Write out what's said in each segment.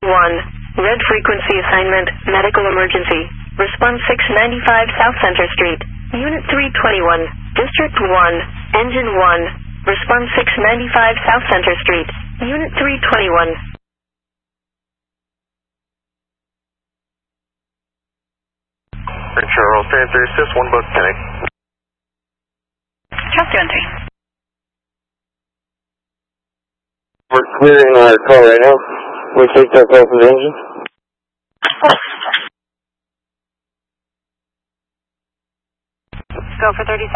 1. Red frequency assignment, medical emergency. Response 695 South Center Street. Unit 321. District 1. Engine 1. Response 695 South Center Street. Unit 321. Charles, 303 assist, 1 book, connect. Charles 313. We're clearing our call right now. We take that call from the engine. Go for 37.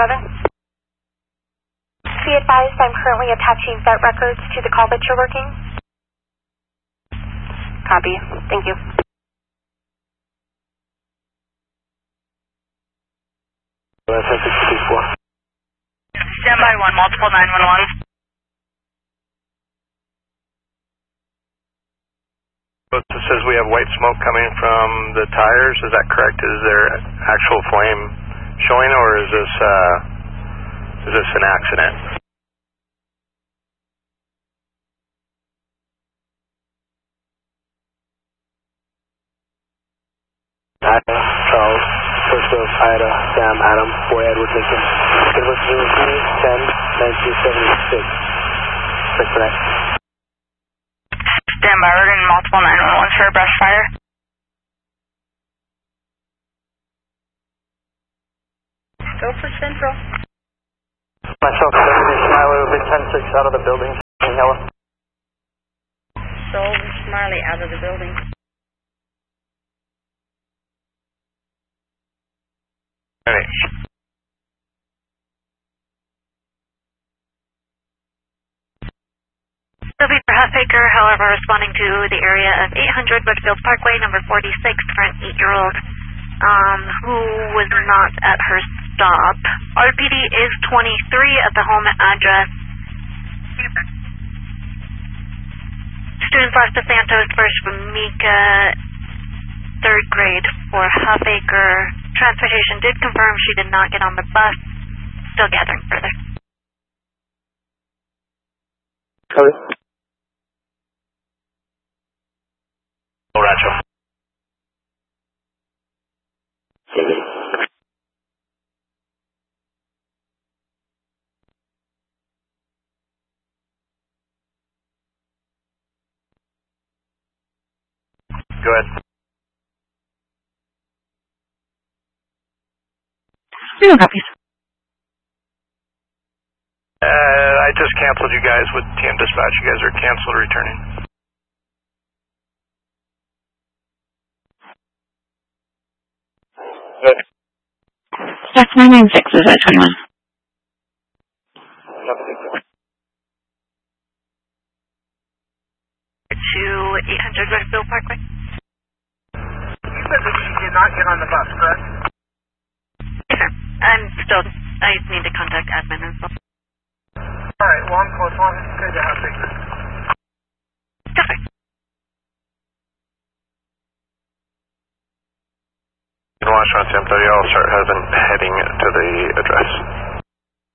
Be advised I'm currently attaching vet records to the call that you're working. Copy. Thank you. Standby 1, multiple 911. It says we have white smoke coming from the tires. Is that correct? Is there actual flame showing, or is this an accident? Charles, first of Ida, Sam, Adam, Boy, Edward, Lincoln. It was 03-10-1976. Check for that. Standby, we're getting multiple 911 for a brush fire. Go for Central. Myself, Destination Highway, Big 10-6 out of the building. Yellow. Soul and Smiley out of the building. Alright. Sylvie for Halfacre, however, responding to the area of 800 Woodfield Parkway, number 46, for an 8-year-old who was not at her stop. RPD is 23 at the home address. Student slash DeSantos, first from Mika, 3rd grade for Halfacre. Transportation did confirm she did not get on the bus. Still gathering further. Cody. Rancho. Go ahead. No copies. I just canceled you guys with TM Dispatch. You guys are canceled returning. Good. That's 996, is that 21? To 800 Woodfield Parkway. You said that she did not get on the bus, correct? Yes, sir. I need to contact admin as well. Alright, well, I'm close one. Good to have pictures. Yes, sir. You can watch on 10:30. I'll start heading to the address.